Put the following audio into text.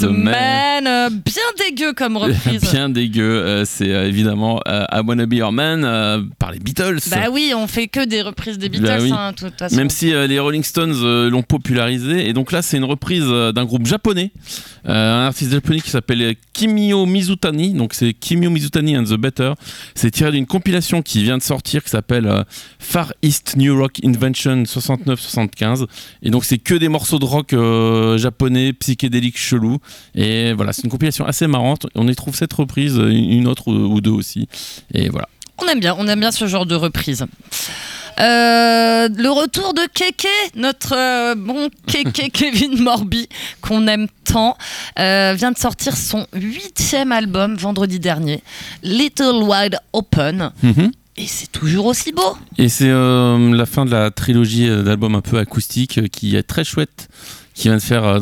the Man. Bien dégueu comme reprise. Bien dégueu. C'est évidemment I Wanna Be Your Man par les Beatles. Bah oui, on fait que des reprises des Beatles, oui. de toute façon. Même si les Rolling Stones l'ont popularisé. Et donc là, c'est une reprise d'un groupe japonais. Un artiste japonais qui s'appelle Kimio Mizutani. Donc c'est Kimio Mizutani and the Better. C'est tiré d'une compilation qui vient de sortir qui s'appelle Far East New Rock Invention 69-75. Et donc c'est que des morceaux de rock japonais, psychédéliques, chelous. Et voilà, c'est une compilation assez marrante. On y trouve cette reprise, une autre ou deux aussi. Et voilà. On aime bien ce genre de reprise. Le retour de Kéké, notre bon Kéké Kevin Morby, qu'on aime tant, vient de sortir son 8e album vendredi dernier, Little Wide Open. Et c'est toujours aussi beau. Et c'est la fin de la trilogie d'albums un peu acoustique qui est très chouette, qui vient de faire